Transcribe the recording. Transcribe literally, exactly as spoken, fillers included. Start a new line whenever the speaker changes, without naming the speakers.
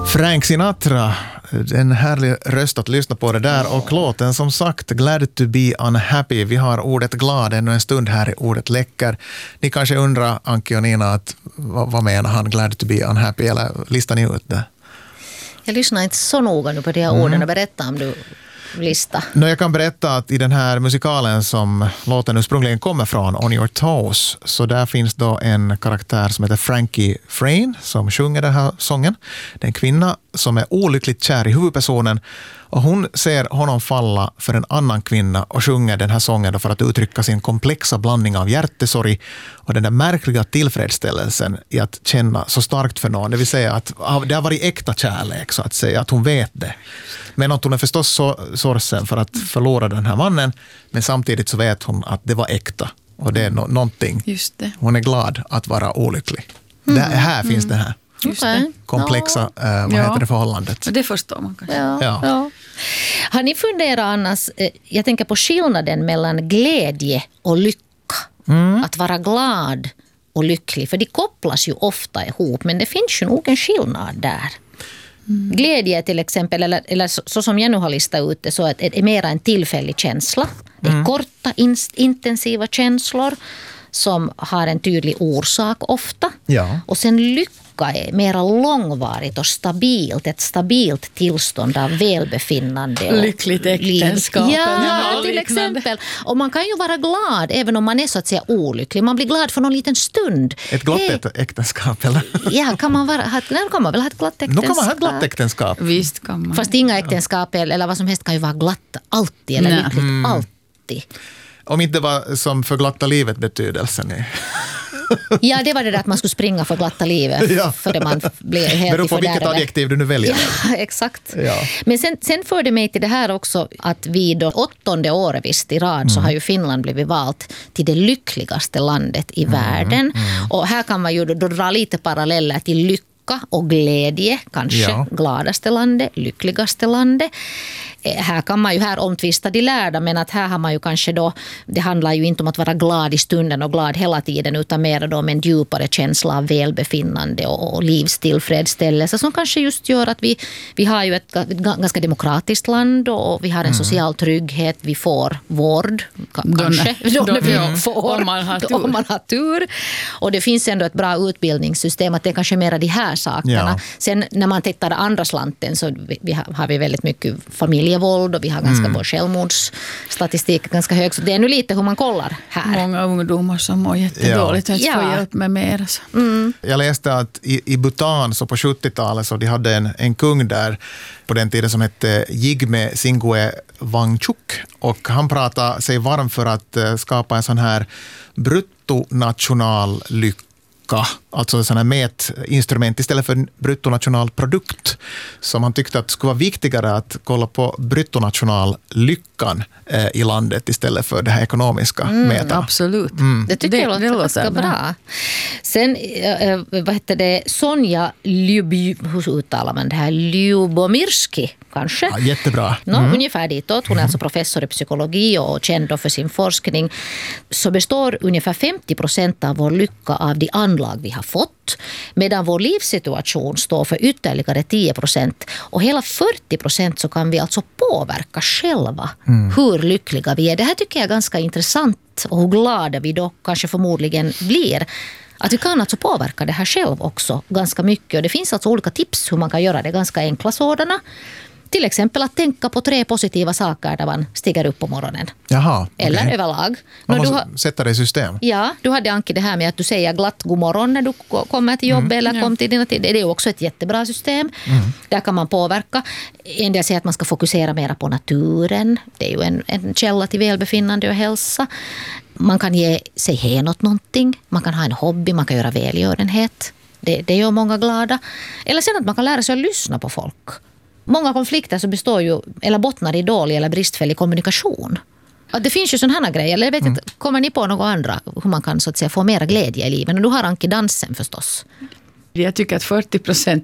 Frank Sinatra, en härlig röst att lyssna på det där. Och låten som sagt, Glad to be unhappy. Vi har ordet glad ännu en stund här i ordet läcker. Ni kanske undrar, Anki och Nina, att, vad, vad menar han, glad to be unhappy? Eller listar ni ut det?
Jag lyssnar inte så noga nu på de här
Mm.
orden och berätta om du lista.
No, jag kan berätta att i den här musikalen som låten ursprungligen kommer från, On Your Toes, så där finns då en karaktär som heter Frankie Frayne som sjunger den här sången. Det är en kvinna som är olyckligt kär i huvudpersonen och hon ser honom falla för en annan kvinna och sjunger den här sången då för att uttrycka sin komplexa blandning av hjärtesorg och den där märkliga tillfredsställelsen i att känna så starkt för någon. Det vill säga att det har varit äkta kärlek, så att säga, att hon vet det. Men att hon är förstås så sorgsen för att förlora den här mannen, men samtidigt så vet hon att det var äkta och det är no- någonting.
Just det.
Hon är glad att vara olycklig. Mm. Det, här finns det här
Just det.
komplexa äh, vad
Ja.
heter det, förhållandet.
Det förstår man kanske.
Ja,
Ja.
ja. Har ni funderat annars, eh, jag tänker på skillnaden mellan glädje och lycka.
Mm.
Att vara glad och lycklig, för de kopplas ju ofta ihop, men det finns ju nog en skillnad där. Mm. Glädje till exempel, eller, eller så, så som jag nu har listat ut det, så att det är mer en tillfällig känsla. Det är mm. korta, in, intensiva känslor som har en tydlig orsak ofta.
Ja.
Och sen lycka är mer långvarigt och stabilt, ett stabilt tillstånd av välbefinnande. Och
lyckligt äktenskap.
Ja,
Ja,
till
liknande.
exempel. Och man kan ju vara glad även om man är så att säga olycklig. Man blir glad för någon liten stund.
Ett glatt
Hey.
äktenskap, eller?
Ja, kan man, vara, ha, kan man väl ha ett glatt
Nu
äktenskap?
kan man ha ett glatt äktenskap.
Visst kan man.
Fast inga äktenskap eller vad som helst kan ju vara glatt alltid eller
Nej.
lyckligt
Mm.
alltid.
Om inte var som för glatta livet betydelsen är.
Ja, det var det där att man skulle springa för glatta livet.
Ja.
För man blev helt
Beror på vilket
fördärve.
adjektiv du nu väljer.
Ja, exakt.
Ja.
Men sen, sen förde mig till det här också att vid då åttonde året visst i rad mm. så har ju Finland blivit valt till det lyckligaste landet i mm. världen. Mm. Och här kan man ju då, då dra lite paralleller till lycka och glädje, kanske
Ja.
gladaste landet, lyckligaste landet. Eh, här kan man ju här omtvista de lärda, men att här har man ju kanske då, det handlar ju inte om att vara glad i stunden och glad hela tiden, utan mer då med en djupare känsla av välbefinnande och, och livstillfredsställelse som kanske just gör att vi, vi har ju ett, ett ganska demokratiskt land och vi har en mm. social trygghet, vi får vård k- kanske,
då,
då,
då,
vi
ja,
får,
om man har tur.
om man har tur. Och det finns ändå ett bra utbildningssystem, att det är kanske mer de här sakerna.
Ja.
Sen när man tittar andra slanten så vi, vi har, har vi väldigt mycket familjevåld och vi har ganska mm. vår självmordsstatistik är ganska hög. Så det är nu lite hur man kollar här.
Många ungdomar som mår jättedåligt.
Ja.
Att få
Ja.
hjälp med mer. Alltså.
Mm.
Jag läste att i, i Bhutan så på sjuttiotalet så de hade en, en kung där på den tiden som hette Jigme Singwe Wangchuk, och han pratade sig varm för att uh, skapa en sån här bruttonational lycka. Alltså en sån här mätinstrument istället för bruttonationalprodukt, som han tyckte att skulle vara viktigare att kolla på bruttonationallyckan eh, i landet istället för det här ekonomiska mm, mätarna.
Absolut.
Mm.
Det tycker
Det-
jag låter
det låter
ganska
bra.
bra. Sen, äh, vad heter det, Sonja Lyuby, hur uttalar man det här? Lyubomirski, kanske?
Ja, jättebra.
No,
Mm.
ungefär ditåt. Hon är alltså professor i psykologi och känd för sin forskning. Så består ungefär femtio procent av vår lycka av de anlag vi har fått, medan vår livssituation står för ytterligare tio procent. Och hela fyrtio procent så kan vi alltså påverka själva mm. hur lyckliga vi är. Det här tycker jag är ganska intressant, och hur glada vi då kanske förmodligen blir. Att vi kan alltså påverka det här själv också ganska mycket. Och det finns alltså olika tips hur man kan göra det, ganska enkla sådana. Till exempel att tänka på tre positiva saker när man stiger upp på morgonen.
Jaha,
Eller
okej.
överlag.
Man
Nå, du
måste
har,
sätta det i system.
ja, du hade Anki det här med att du säger glatt god morgon när du ko- kommer till jobbet eller
Ja.
kom till dina tid. Det är ju också ett jättebra system.
Mm.
Där kan man påverka. En del säger att man ska fokusera mer på naturen. Det är ju en, en källa till välbefinnande och hälsa. Man kan ge sig hen åt någonting. Man kan ha en hobby, man kan göra välgörenhet. Det, det gör många glada. Eller sen att man kan lära sig att lyssna på folk. Många konflikter så består ju, eller bottnar i dålig eller bristfällig kommunikation. Att det finns ju sådana här grejer. Eller jag vet inte, kommer ni på något andra hur man kan så att säga få mer glädje i livet? Och du har Anki dansen förstås.
Jag tycker att fyrtio procent